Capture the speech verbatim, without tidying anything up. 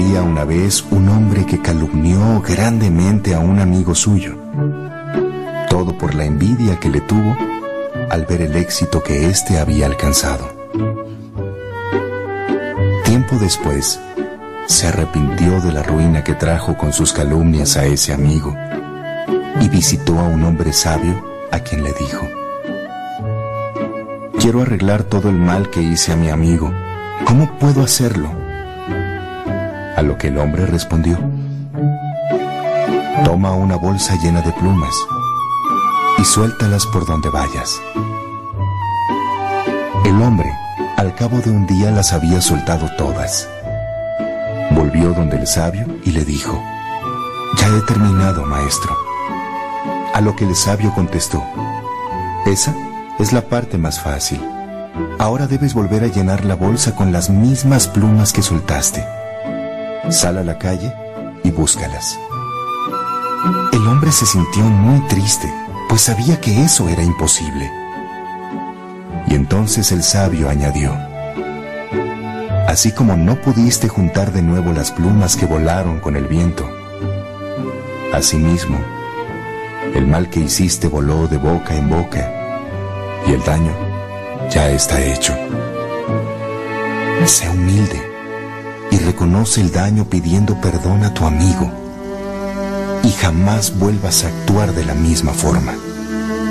había una vez un hombre que calumnió grandemente a un amigo suyo, todo por la envidia que le tuvo al ver el éxito que éste había alcanzado. Tiempo después, se arrepintió de la ruina que trajo con sus calumnias a ese amigo y visitó a un hombre sabio a quien le dijo: quiero arreglar todo el mal que hice a mi amigo. ¿Cómo puedo hacerlo? A lo que el hombre respondió: toma una bolsa llena de plumas y suéltalas por donde vayas. El hombre, al cabo de un día, las había soltado todas. Volvió donde el sabio y le dijo: ya he terminado, maestro. A lo que el sabio contestó: esa es la parte más fácil. Ahora debes volver a llenar la bolsa con las mismas plumas que soltaste. Sal a la calle y búscalas. El hombre se sintió muy triste, pues sabía que eso era imposible. Y entonces el sabio añadió: así como no pudiste juntar de nuevo las plumas que volaron con el viento, asimismo, el mal que hiciste voló de boca en boca, y el daño ya está hecho. Sé humilde y reconoce el daño pidiendo perdón a tu amigo, y jamás vuelvas a actuar de la misma forma.